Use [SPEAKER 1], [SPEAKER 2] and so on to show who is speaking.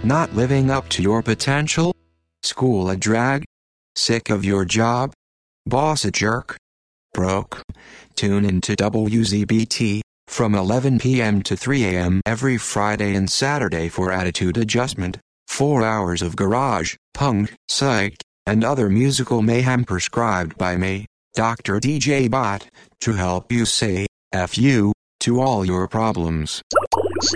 [SPEAKER 1] Not living up to your potential? School a drag? Sick of your job? Boss a jerk? Broke? Tune into WZBT from 11 p.m. to 3 a.m. every Friday and Saturday for Attitude Adjustment. 4 hours of garage, punk, psych, and other musical mayhem prescribed by me, Dr. DJ Bot, to help you say F you to all your problems.